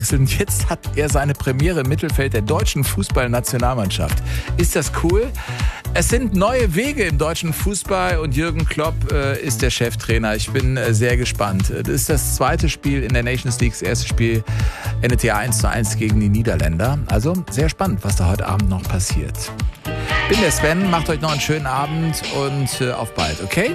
Und jetzt hat er seine Premiere im Mittelfeld der deutschen Fußballnationalmannschaft. Ist das cool? Es sind neue Wege im deutschen Fußball und Jürgen Klopp ist der Cheftrainer. Ich bin sehr gespannt. Das ist das zweite Spiel in der Nations League. Das erste Spiel endete ja 1:1 gegen die Niederländer. Also sehr spannend, was da heute Abend noch passiert. Bin der Sven, macht euch noch einen schönen Abend und auf bald, okay?